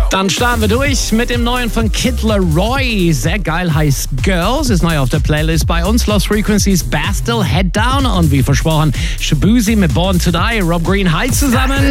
Dann starten wir durch mit dem neuen von Kid Laroi. Sehr geil, heißt Girls, ist neu auf der Playlist bei uns. Lost Frequencies, Bastille, Head Down und wie versprochen, Shabuzi mit Born to Die. Rob Green, hi zusammen.